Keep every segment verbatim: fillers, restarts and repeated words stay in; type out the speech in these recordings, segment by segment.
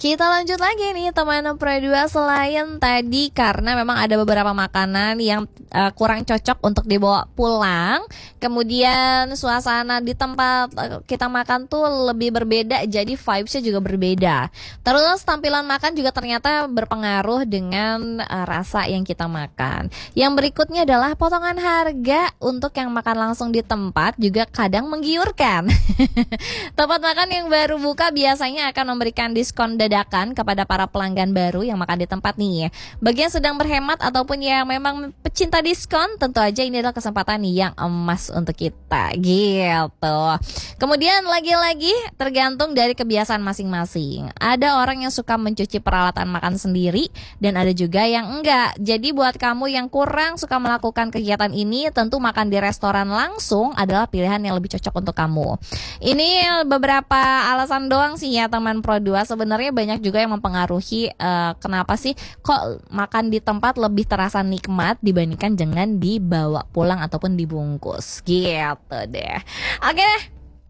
Kita lanjut lagi nih teman Pro dua. Selain tadi karena memang ada beberapa makanan yang uh, kurang cocok untuk dibawa pulang, kemudian suasana di tempat uh, kita makan tuh lebih berbeda, jadi vibes-nya juga berbeda. Terus tampilan makan juga ternyata berpengaruh dengan uh, rasa yang kita makan. Yang berikutnya adalah potongan harga untuk yang makan langsung di tempat juga kadang menggiurkan. Tempat makan yang baru buka biasanya akan memberikan diskon dadakan kepada para pelanggan baru yang makan di tempat nih. Bagi yang sedang berhemat ataupun yang memang pecinta diskon, tentu aja ini adalah kesempatan yang emas untuk kita gitu. Kemudian lagi-lagi tergantung dari kebiasaan masing-masing. Ada orang yang suka mencuci peralatan makan sendiri dan ada juga yang enggak. Jadi buat kamu yang kurang suka melakukan kegiatan ini, tentu makan di restoran langsung adalah pilihan yang lebih cocok untuk kamu. Ini beberapa alasan doang sih ya teman Pro dua. Sebenarnya banyak juga yang mempengaruhi uh, kenapa sih kok makan di tempat lebih terasa nikmat dibandingkan dengan dibawa pulang ataupun dibungkus gitu deh. Oke deh,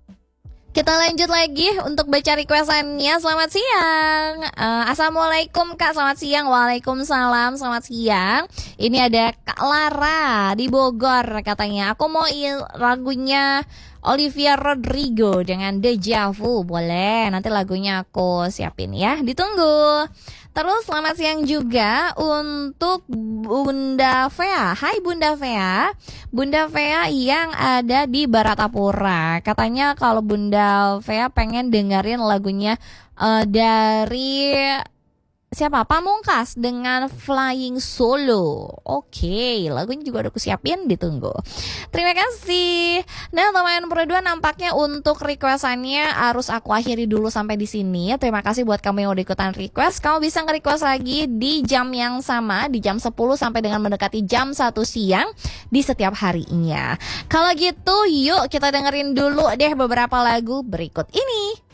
kita lanjut lagi untuk baca requestannya. Selamat siang, uh, Assalamualaikum Kak. Selamat siang. Waalaikumsalam, selamat siang. Ini ada Kak Lara di Bogor, katanya aku mau lagunya Olivia Rodrigo dengan Deja Vu. Boleh, nanti lagunya aku siapin ya, ditunggu. Terus selamat siang juga untuk Bunda Fea. Hai Bunda Fea. Bunda Fea yang ada di Baratapura. Katanya kalau Bunda Fea pengen dengerin lagunya uh, dari siapa? Pamungkas dengan Flying Solo. Oke, lagunya juga udah aku siapin, ditunggu. Terima kasih. Nah, teman Pro dua, nampaknya untuk requestannya harus aku akhiri dulu sampai di sini. Terima kasih buat kamu yang udah ikutan request. Kamu bisa nge-request lagi di jam yang sama, di jam sepuluh sampai dengan mendekati jam satu siang di setiap harinya. Kalau gitu, yuk kita dengerin dulu deh beberapa lagu berikut ini.